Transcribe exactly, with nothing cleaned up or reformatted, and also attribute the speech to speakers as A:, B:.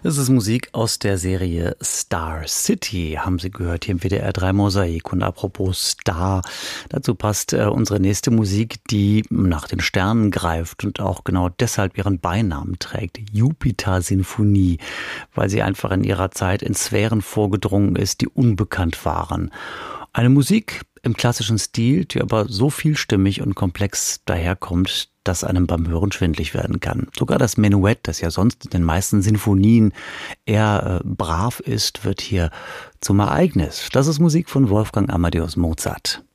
A: Das ist Musik aus der Serie Star City, haben Sie gehört, hier im W D R drei Mosaik. Und apropos Star, dazu passt äh, unsere nächste Musik, die nach den Sternen greift und auch genau deshalb ihren Beinamen trägt, Jupiter-Sinfonie, weil sie einfach in ihrer Zeit in Sphären vorgedrungen ist, die unbekannt waren. Eine Musik im klassischen Stil, die aber so vielstimmig und komplex daherkommt, dass einem beim Hören schwindlig werden kann. Sogar das Menuett, das ja sonst in den meisten Sinfonien eher äh, brav ist, wird hier zum Ereignis. Das ist Musik von Wolfgang Amadeus Mozart.